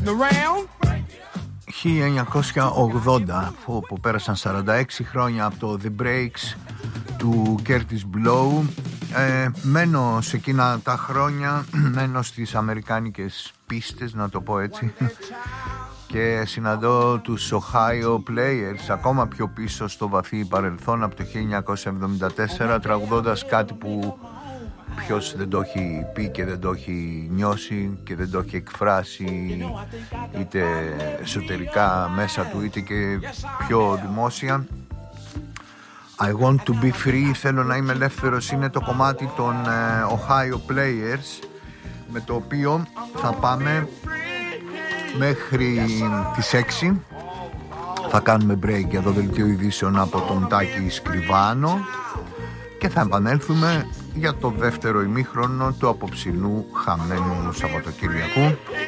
1980, που πέρασαν 46 χρόνια από το The Breaks του Curtis Blow. Μένω σε εκείνα τα χρόνια, μένω στις αμερικάνικες πίστες, να το πω έτσι, και συναντώ τους Ohio Players ακόμα πιο πίσω στο βαθύ παρελθόν, από το 1974, τραγουδώντας κάτι που ποιος δεν το έχει πει και δεν το έχει νιώσει και δεν το έχει εκφράσει είτε εσωτερικά μέσα του είτε και πιο δημόσια. I want to be free, θέλω να είμαι ελεύθερος, είναι το κομμάτι των Ohio Players, με το οποίο θα πάμε μέχρι τις 6. Θα κάνουμε break για το δελτίο ειδήσεων από τον Τάκη Σκριβάνο και θα επανέλθουμε για το δεύτερο ημίχρονο του απόψινού χαμένου Σαββατοκύριακου.